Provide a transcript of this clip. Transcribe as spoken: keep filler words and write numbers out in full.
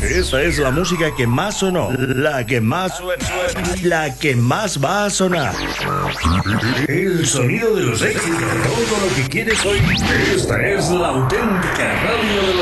Esta es la música que más sonó, la que más suena, la que más va a sonar. El sonido de los éxitos, todo lo que quieres hoy. Esta es la auténtica radio de